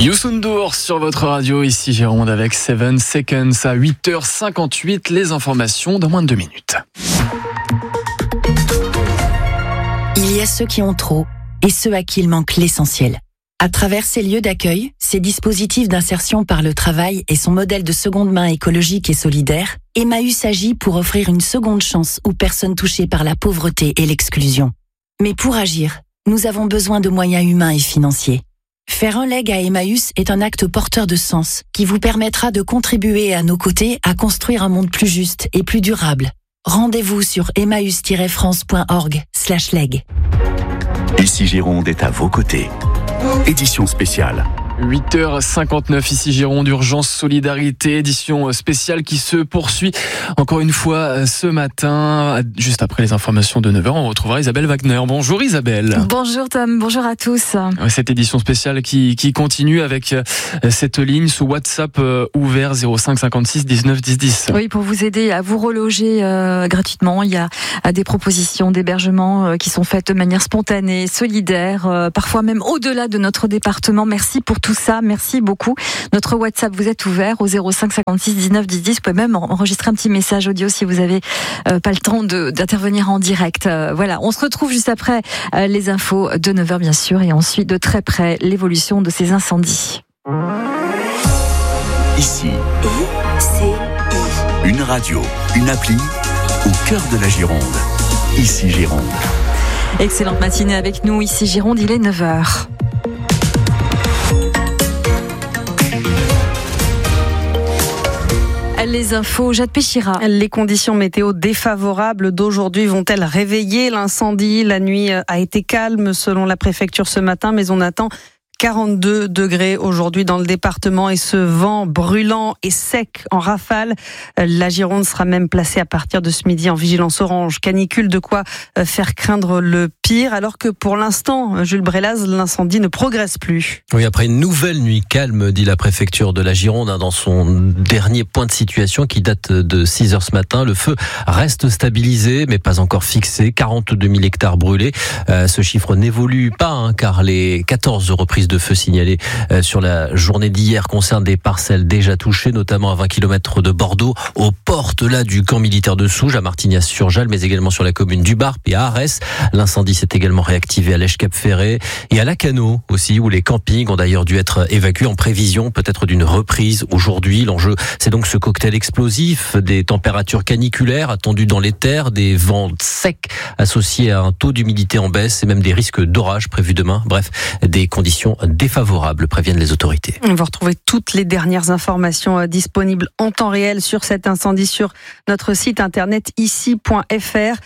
Youssou N'Dour sur votre radio, ici Jérôme avec 7 Seconds à 8h58. Les informations dans moins de 2 minutes. Il y a ceux qui ont trop et ceux à qui il manque l'essentiel. À travers ces lieux d'accueil, ces dispositifs d'insertion par le travail et son modèle de seconde main écologique et solidaire, Emmaüs agit pour offrir une seconde chance aux personnes touchées par la pauvreté et l'exclusion. Mais pour agir, nous avons besoin de moyens humains et financiers. Faire un leg à Emmaüs est un acte porteur de sens qui vous permettra de contribuer à nos côtés à construire un monde plus juste et plus durable. Rendez-vous sur emmaüs-france.org/leg. Ici Gironde est à vos côtés. Édition spéciale. 8h59, ici Gironde, Urgence Solidarité, édition spéciale qui se poursuit encore une fois ce matin. Juste après les informations de 9h, on retrouvera Isabelle Wagner. Bonjour Isabelle. Bonjour Tom, bonjour à tous. Cette édition spéciale qui continue avec cette ligne sous WhatsApp ouvert 05 56 19 10 10. Oui, pour vous aider à vous reloger gratuitement. Il y a des propositions d'hébergement qui sont faites de manière spontanée, solidaire, parfois même au-delà de notre département. Merci pour tout ça, merci beaucoup. Notre WhatsApp vous est ouvert au 05 56 19 10 10. Vous pouvez même enregistrer un petit message audio si vous avez pas le temps d'intervenir en direct. Voilà, on se retrouve juste après les infos de 9h bien sûr et ensuite de très près l'évolution de ces incendies. Ici, une radio, une appli au cœur de la Gironde. Ici Gironde. Excellente matinée avec nous, ici Gironde, il est 9h. Les infos, Jade Péchira. Les conditions météo défavorables d'aujourd'hui vont-elles réveiller l'incendie ? La nuit a été calme selon la préfecture ce matin, mais on attend 42 degrés aujourd'hui dans le département et ce vent brûlant et sec en rafale. La Gironde sera même placée à partir de ce midi en vigilance orange canicule, de quoi faire craindre le pire, alors que pour l'instant, Jules Brélaz, l'incendie ne progresse plus. Oui, après une nouvelle nuit calme, dit la préfecture de la Gironde, dans son dernier point de situation qui date de 6h ce matin, le feu reste stabilisé mais pas encore fixé, 42 000 hectares brûlés. Ce chiffre n'évolue pas, car les 14 reprises de feu signalées sur la journée d'hier concernent des parcelles déjà touchées, notamment à 20 km de Bordeaux, aux portes du camp militaire de Souges, à Martignas-sur-Jalles, mais également sur la commune du Barp et à Arès. L'incendie s'est également réactivé à Lèche-Cap-Ferré et à Lacanau aussi, où les campings ont d'ailleurs dû être évacués en prévision peut-être d'une reprise aujourd'hui. L'enjeu, c'est donc ce cocktail explosif, des températures caniculaires attendues dans les terres, des vents secs associés à un taux d'humidité en baisse et même des risques d'orage prévus demain. Bref, des conditions défavorables, préviennent les autorités. On va retrouver toutes les dernières informations disponibles en temps réel sur cet incendie sur notre site internet ici.fr.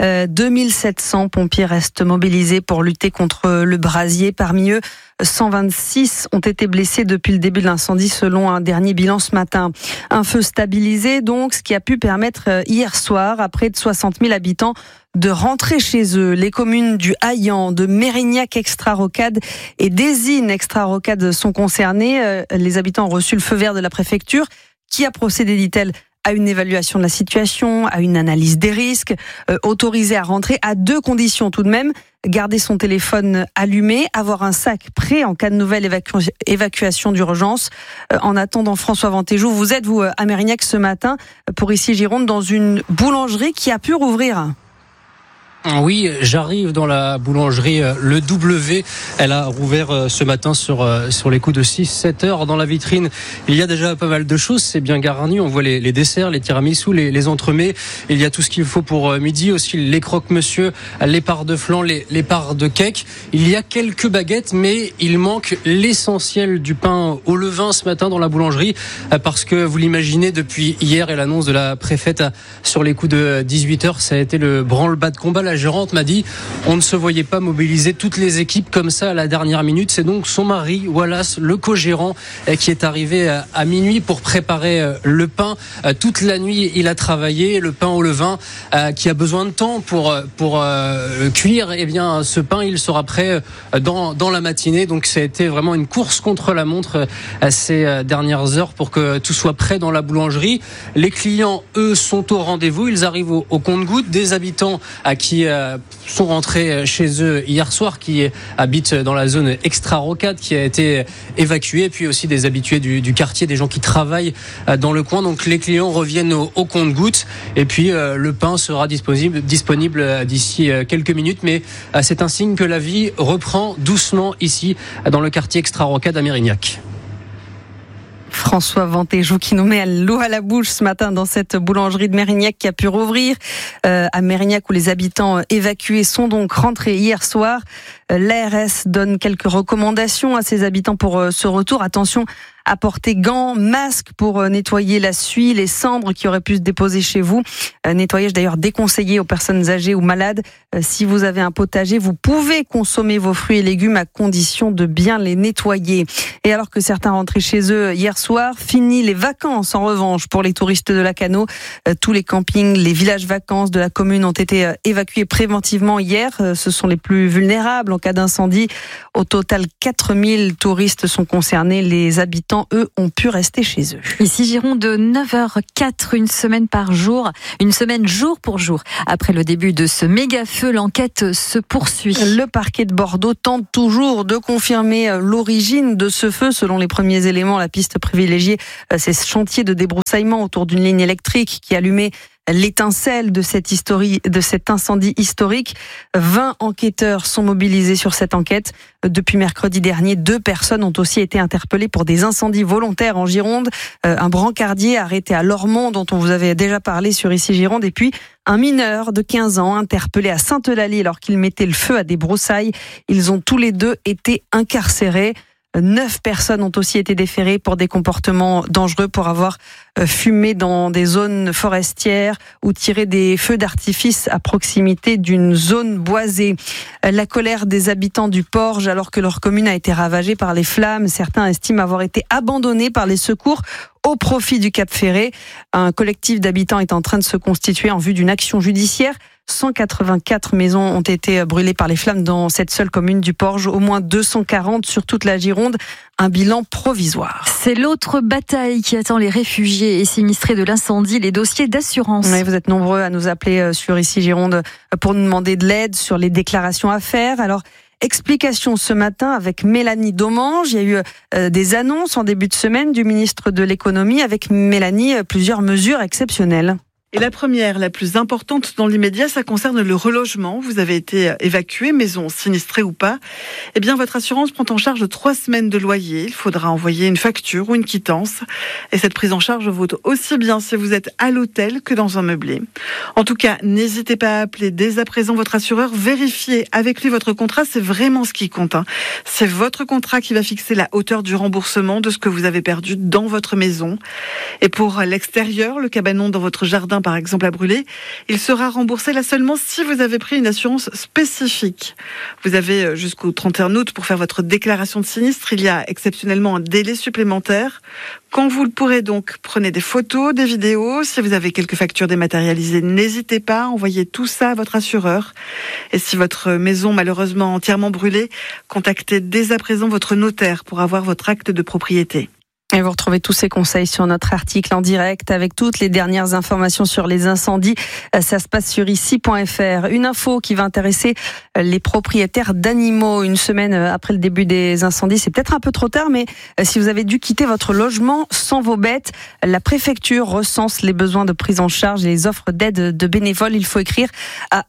2700 pompiers restent mobilisés pour lutter contre le brasier. Parmi eux, 126 ont été blessés depuis le début de l'incendie selon un dernier bilan ce matin. Un feu stabilisé donc, ce qui a pu permettre hier soir à près de 60 000 habitants de rentrer chez eux. Les communes du Haillan, de Mérignac Extra-Rocade et d'Ésine Extra-Rocade sont concernées. Les habitants ont reçu le feu vert de la préfecture qui a procédé, dit-elle, à une évaluation de la situation, à une analyse des risques, autorisé à rentrer à 2 conditions tout de même. Garder son téléphone allumé, avoir un sac prêt en cas de nouvelle évacuation d'urgence. En attendant, François Vantéjou, vous êtes, vous, à Mérignac ce matin, pour ici Gironde, dans une boulangerie qui a pu rouvrir. Oui, j'arrive dans la boulangerie Le W. Elle a rouvert ce matin sur les coups de 6-7 heures. Dans la vitrine, il y a déjà pas mal de choses. C'est bien garni. On voit les desserts, les tiramisus, les entremets. Il y a tout ce qu'il faut pour midi. Aussi les croque-monsieur, les parts de flan, les parts de cake. Il y a quelques baguettes, mais il manque l'essentiel du pain au levain ce matin dans la boulangerie. Parce que vous l'imaginez, depuis hier et l'annonce de la préfète sur les coups de 18 heures, ça a été le branle-bas de combat. La gérante m'a dit on ne se voyait pas mobiliser toutes les équipes comme ça à la dernière minute. C'est donc son mari Wallace, le co-gérant, qui est arrivé à minuit pour préparer le pain. Toute la nuit il a travaillé, le pain au levain qui a besoin de temps pour cuire. Eh bien ce pain il sera prêt dans la matinée. Donc ça a été vraiment une course contre la montre ces dernières heures pour que tout soit prêt dans la boulangerie. Les clients eux sont au rendez-vous, ils arrivent au compte-gouttes. Des habitants à qui qui sont rentrés chez eux hier soir, qui habitent dans la zone extra-rocade, qui a été évacuée, puis aussi des habitués du quartier, des gens qui travaillent dans le coin. Donc les clients reviennent au compte-gouttes, et puis le pain sera disponible d'ici quelques minutes, mais c'est un signe que la vie reprend doucement ici dans le quartier extra-rocade à Mérignac. François Vantéjou qui nous met l'eau à la bouche ce matin dans cette boulangerie de Mérignac qui a pu rouvrir à Mérignac, où les habitants évacués sont donc rentrés hier soir. L'ARS donne quelques recommandations à ses habitants pour ce retour. Attention à porter gants, masques pour nettoyer la suie, les cendres qui auraient pu se déposer chez vous. Nettoyage d'ailleurs déconseillé aux personnes âgées ou malades. Si vous avez un potager, vous pouvez consommer vos fruits et légumes à condition de bien les nettoyer. Et alors que certains rentraient chez eux hier soir, fini les vacances en revanche pour les touristes de Lacanau. Tous les campings, les villages vacances de la commune ont été évacués préventivement hier. Ce sont les plus vulnérables en cas d'incendie. Au total, 4000 touristes sont concernés. Les habitants, eux, ont pu rester chez eux. Ici Gironde, 9h04, une semaine jour pour jour. Après le début de ce méga feu, l'enquête se poursuit. Le parquet de Bordeaux tente toujours de confirmer l'origine de ce feu. Selon les premiers éléments, la piste privilégiée, c'est ce chantier de débroussaillement autour d'une ligne électrique qui allumait l'étincelle de cet incendie historique. 20 enquêteurs sont mobilisés sur cette enquête. Depuis mercredi dernier, 2 personnes ont aussi été interpellées pour des incendies volontaires en Gironde. Un brancardier arrêté à Lormont, dont on vous avait déjà parlé sur Ici Gironde, et puis un mineur de 15 ans interpellé à Sainte-Eulalie alors qu'il mettait le feu à des broussailles. Ils ont tous les 2 été incarcérés. 9 personnes ont aussi été déférées pour des comportements dangereux, pour avoir fumé dans des zones forestières ou tiré des feux d'artifice à proximité d'une zone boisée. La colère des habitants du Porge alors que leur commune a été ravagée par les flammes. Certains estiment avoir été abandonnés par les secours au profit du Cap Ferré. Un collectif d'habitants est en train de se constituer en vue d'une action judiciaire. 184 maisons ont été brûlées par les flammes dans cette seule commune du Porge, au moins 240 sur toute la Gironde. Un bilan provisoire. C'est l'autre bataille qui attend les réfugiés et sinistrés de l'incendie, les dossiers d'assurance. Oui, vous êtes nombreux à nous appeler sur Ici Gironde pour nous demander de l'aide sur les déclarations à faire. Alors, explication ce matin avec Mélanie Domange. Il y a eu des annonces en début de semaine du ministre de l'économie. Avec Mélanie, plusieurs mesures exceptionnelles. Et la première, la plus importante dans l'immédiat, ça concerne le relogement. Vous avez été évacué, maison sinistrée ou pas. Eh bien, votre assurance prend en charge 3 semaines de loyer. Il faudra envoyer une facture ou une quittance. Et cette prise en charge vaut aussi bien si vous êtes à l'hôtel que dans un meublé. En tout cas, n'hésitez pas à appeler dès à présent votre assureur. Vérifiez avec lui votre contrat. C'est vraiment ce qui compte. C'est votre contrat qui va fixer la hauteur du remboursement de ce que vous avez perdu dans votre maison. Et pour l'extérieur, le cabanon dans votre jardin, par exemple, à brûler, il sera remboursé là seulement si vous avez pris une assurance spécifique. Vous avez jusqu'au 31 août pour faire votre déclaration de sinistre. Il y a exceptionnellement un délai supplémentaire. Quand vous le pourrez donc, prenez des photos, des vidéos. Si vous avez quelques factures dématérialisées, n'hésitez pas à envoyer tout ça à votre assureur. Et si votre maison malheureusement entièrement brûlée, contactez dès à présent votre notaire pour avoir votre acte de propriété. Et vous retrouvez tous ces conseils sur notre article en direct avec toutes les dernières informations sur les incendies. Ça se passe sur ici.fr. Une info qui va intéresser les propriétaires d'animaux. Une semaine après le début des incendies, c'est peut-être un peu trop tard, mais si vous avez dû quitter votre logement sans vos bêtes, la préfecture recense les besoins de prise en charge et les offres d'aide de bénévoles. Il faut écrire à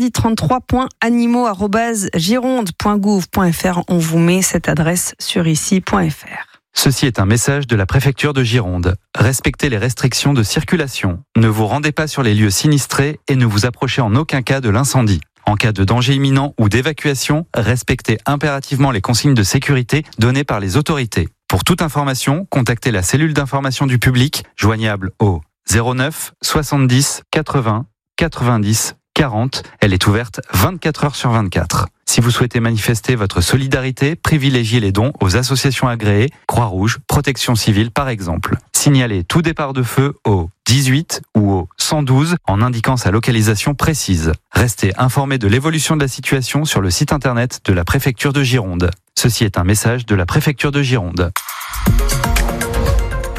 incendie33.animaux@gironde.gouv.fr. On vous met cette adresse sur ici.fr. Ceci est un message de la préfecture de Gironde. Respectez les restrictions de circulation. Ne vous rendez pas sur les lieux sinistrés et ne vous approchez en aucun cas de l'incendie. En cas de danger imminent ou d'évacuation, respectez impérativement les consignes de sécurité données par les autorités. Pour toute information, contactez la cellule d'information du public, joignable au 09 70 80 90 40. Elle est ouverte 24 heures sur 24. Si vous souhaitez manifester votre solidarité, privilégiez les dons aux associations agréées, Croix-Rouge, Protection Civile par exemple. Signalez tout départ de feu au 18 ou au 112 en indiquant sa localisation précise. Restez informés de l'évolution de la situation sur le site internet de la préfecture de Gironde. Ceci est un message de la préfecture de Gironde.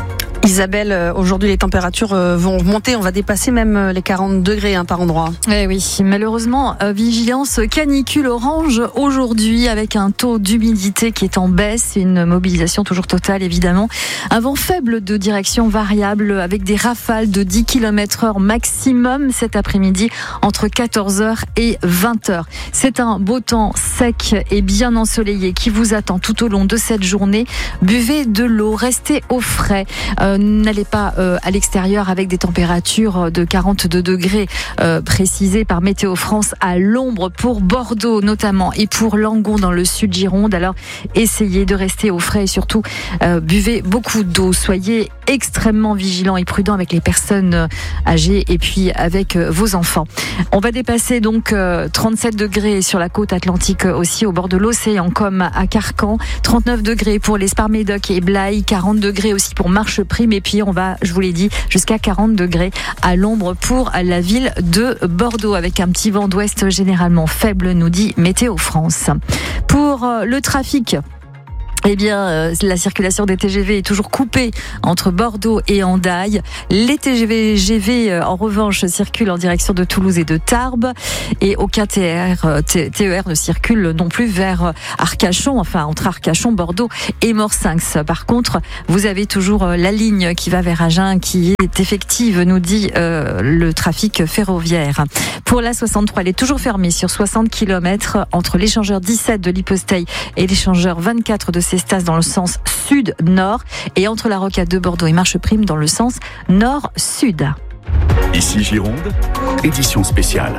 Isabelle, aujourd'hui les températures vont monter, on va dépasser même les 40 degrés par endroit. Eh oui, malheureusement, vigilance canicule orange aujourd'hui avec un taux d'humidité qui est en baisse, une mobilisation toujours totale évidemment. Un vent faible de direction variable avec des rafales de 10 km/h maximum cet après-midi entre 14h et 20h. C'est un beau temps sec et bien ensoleillé qui vous attend tout au long de cette journée. Buvez de l'eau, restez au frais. N'allez pas à l'extérieur avec des températures de 42 degrés précisées par Météo France à l'ombre pour Bordeaux notamment et pour Langon dans le sud Gironde. Alors essayez de rester au frais et surtout buvez beaucoup d'eau. Soyez extrêmement vigilants et prudents avec les personnes âgées et puis avec vos enfants. On va dépasser donc 37 degrés sur la côte atlantique aussi au bord de l'océan comme à Carcan, 39 degrés pour les Spar-Médoc et Blaye, 40 degrés aussi pour Marcheprime et puis on va, je vous l'ai dit, jusqu'à 40 degrés à l'ombre pour la ville de Bordeaux avec un petit vent d'ouest généralement faible, nous dit Météo France. Pour le trafic, eh bien, la circulation des TGV est toujours coupée entre Bordeaux et Hendaye. Les TGV, en revanche, circulent en direction de Toulouse et de Tarbes. Et aucun TER ne circule non plus vers Arcachon, enfin, entre Arcachon, Bordeaux et Morsinx. Par contre, vous avez toujours la ligne qui va vers Agen, qui est effective, nous dit le trafic ferroviaire. Pour la 63, elle est toujours fermée sur 60 km entre l'échangeur 17 de l'Hyposteil et l'échangeur 24 de Cestas dans le sens sud-nord et entre la Rocade de Bordeaux et Marcheprime dans le sens nord-sud. Ici Gironde, édition spéciale.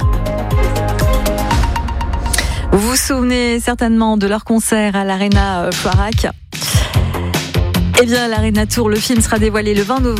Vous vous souvenez certainement de leur concert à l'Arena Floirac. Eh bien, l'Arena Tour, le film sera dévoilé le 20 novembre.